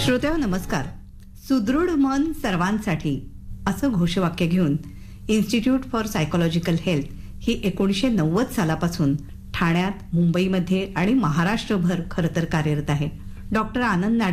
श्रोत्यांनो नमस्कार. सुदृढ मन सर्वांसाठी असं घोषवाक्य घेऊन इन्स्टिट्यूट फॉर सायकोलॉजिकल हेल्थ ही 1990 सालापासून ठाण्यात, मुंबईमध्ये आणि महाराष्ट्रभर खरं तर कार्यरत आहे. डॉक्टर आनंद